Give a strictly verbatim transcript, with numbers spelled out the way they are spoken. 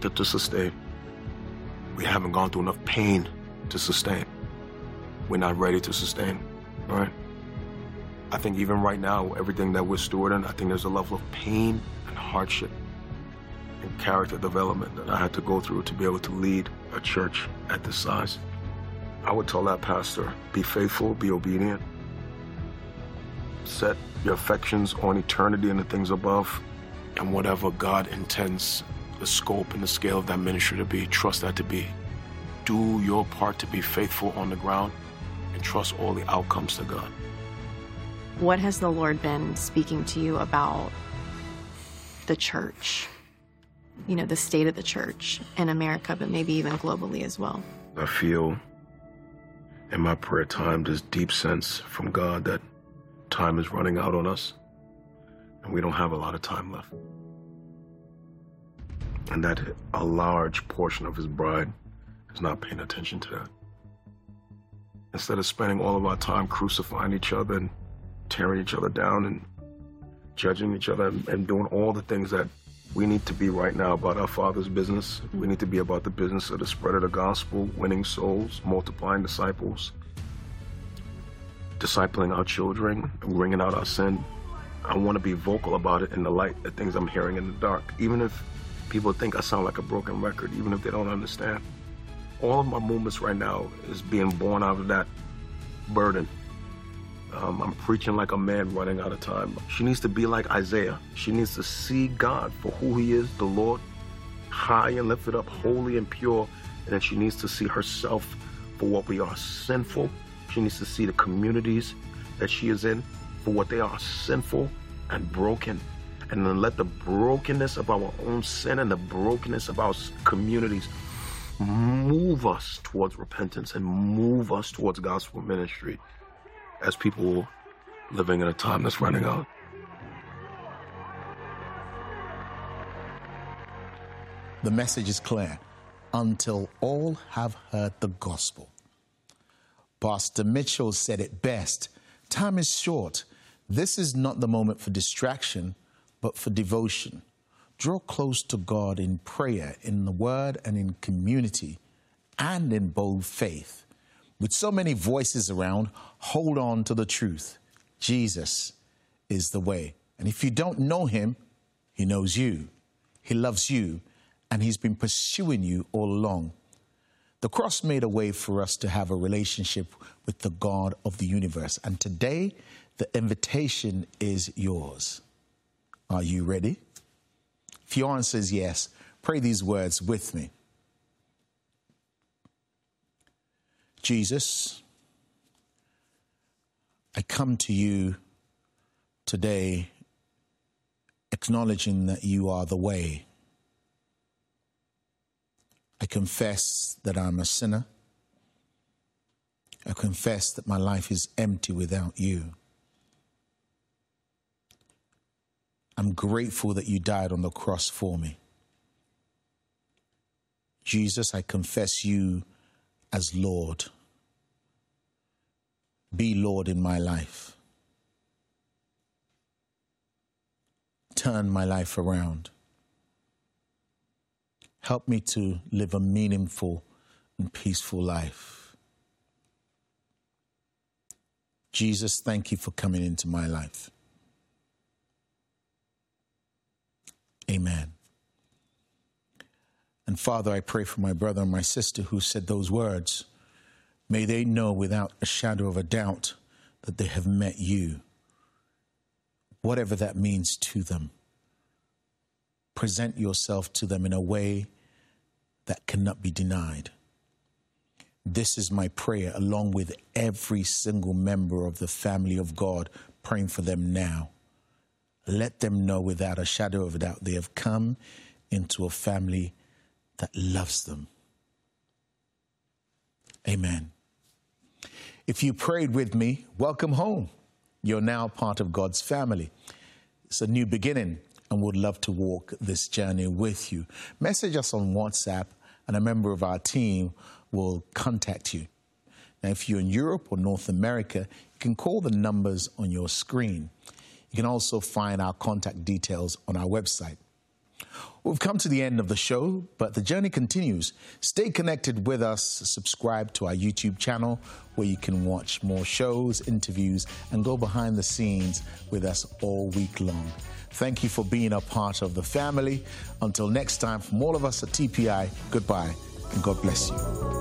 to, to sustain. We haven't gone through enough pain to sustain. We're not ready to sustain, right? I think even right now, everything that we're stewarding, I think there's a level of pain and hardship and character development that I had to go through to be able to lead a church at this size. I would tell that pastor, be faithful, be obedient, set your affections on eternity and the things above, and whatever God intends the scope and the scale of that ministry to be, trust that to be. Do your part to be faithful on the ground and trust all the outcomes to God. What has the Lord been speaking to you about the church? You know, the state of the church in America, but maybe even globally as well. I feel in my prayer time this deep sense from God that time is running out on us and we don't have a lot of time left. And that a large portion of his bride is not paying attention to that. Instead of spending all of our time crucifying each other and tearing each other down and judging each other and, and doing all the things that we need to be right now about our Father's business. We need to be about the business of the spread of the gospel, winning souls, multiplying disciples, discipling our children, wringing out our sin. I want to be vocal about it in the light, the things I'm hearing in the dark. Even if people think I sound like a broken record, even if they don't understand. All of my movements right now is being born out of that burden. Um, I'm preaching like a man running out of time. She needs to be like Isaiah. She needs to see God for who he is, the Lord, high and lifted up, holy and pure. And then she needs to see herself for what we are, sinful. She needs to see the communities that she is in for what they are, sinful and broken. And then let the brokenness of our own sin and the brokenness of our communities move us towards repentance and move us towards gospel ministry as people living in a time that's running out. The message is clear. Until all have heard the gospel. Pastor Mitchell said it best. Time is short. This is not the moment for distraction, but for devotion. Draw close to God in prayer, in the word and in community, and in bold faith. With so many voices around, hold on to the truth. Jesus is the way. And if you don't know him, he knows you. He loves you, and he's been pursuing you all along. The cross made a way for us to have a relationship with the God of the universe. And today, the invitation is yours. Are you ready? If your answer is yes, pray these words with me. Jesus, I come to you today acknowledging that you are the way. I confess that I'm a sinner. I confess that my life is empty without you. I'm grateful that you died on the cross for me. Jesus, I confess you as Lord. Be Lord in my life. Turn my life around. Help me to live a meaningful and peaceful life. Jesus, thank you for coming into my life. Amen. And Father, I pray for my brother and my sister who said those words. May they know without a shadow of a doubt that they have met you, whatever that means to them. Present yourself to them in a way that cannot be denied. This is my prayer, along with every single member of the family of God, praying for them now. Let them know without a shadow of a doubt they have come into a family that loves them. Amen. If you prayed with me, welcome home. You're now part of God's family. It's a new beginning, and would love to walk this journey with you. Message us on WhatsApp, and a member of our team will contact you. Now, if you're in Europe or North America, you can call the numbers on your screen. You can also find our contact details on our website. We've come to the end of the show, but the journey continues. Stay connected with us. Subscribe to our YouTube channel where you can watch more shows, interviews, and go behind the scenes with us all week long. Thank you for being a part of the family. Until next time, from all of us at T P I, goodbye and God bless you.